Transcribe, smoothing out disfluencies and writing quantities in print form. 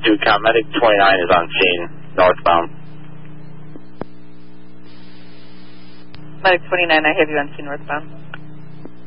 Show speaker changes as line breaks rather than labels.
2, count medic 29 is on scene, northbound.
Medic 29, I have you on scene northbound.